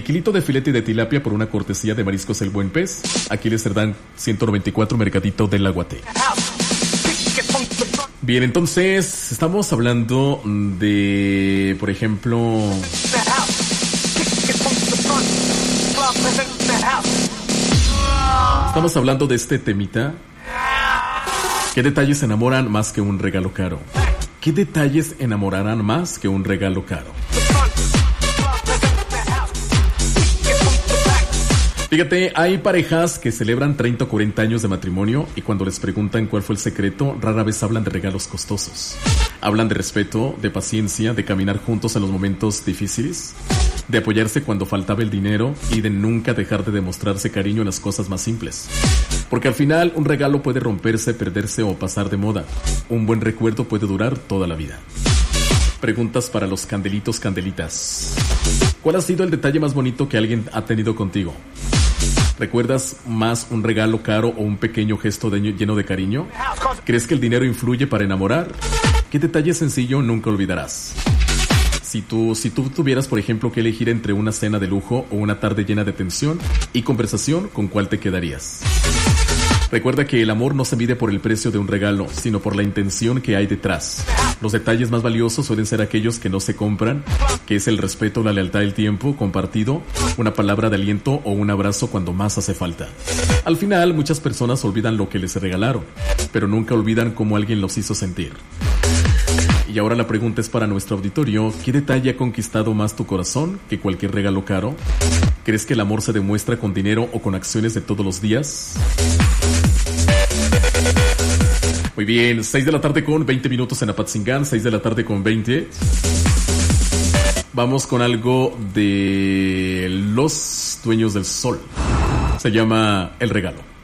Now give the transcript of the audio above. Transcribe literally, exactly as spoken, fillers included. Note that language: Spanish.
kilito de filete de tilapia por una cortesía de Mariscos El Buen Pez. Aquiles Cerdán ciento noventa y cuatro, Mercadito del Aguate. Bien, entonces estamos hablando de, por ejemplo, estamos hablando de este temita. ¿Qué detalles enamoran más que un regalo caro? ¿Qué detalles enamorarán más que un regalo caro? Fíjate, hay parejas que celebran treinta o cuarenta años de matrimonio y cuando les preguntan cuál fue el secreto, rara vez hablan de regalos costosos. Hablan de respeto, de paciencia, de caminar juntos en los momentos difíciles, de apoyarse cuando faltaba el dinero y de nunca dejar de demostrarse cariño en las cosas más simples. Porque al final un regalo puede romperse, perderse o pasar de moda. Un buen recuerdo puede durar toda la vida. Preguntas para los candelitos candelitas. ¿Cuál ha sido el detalle más bonito que alguien ha tenido contigo? ¿Recuerdas más un regalo caro o un pequeño gesto de lleno de cariño? ¿Crees que el dinero influye para enamorar? ¿Qué detalle sencillo nunca olvidarás? Si tú, si tú tuvieras, por ejemplo, que elegir entre una cena de lujo o una tarde llena de tensión y conversación, ¿con cuál te quedarías? Recuerda que el amor no se mide por el precio de un regalo, sino por la intención que hay detrás. Los detalles más valiosos suelen ser aquellos que no se compran, que es el respeto, la lealtad, el tiempo compartido, una palabra de aliento o un abrazo cuando más hace falta. Al final, muchas personas olvidan lo que les regalaron, pero nunca olvidan cómo alguien los hizo sentir. Y ahora la pregunta es para nuestro auditorio: ¿qué detalle ha conquistado más tu corazón que cualquier regalo caro? ¿Crees que el amor se demuestra con dinero o con acciones de todos los días? Muy bien, seis de la tarde con veinte minutos en Apatzingán, seis de la tarde con veinte. Vamos con algo de Los Dueños del Sol. Se llama El Regalo.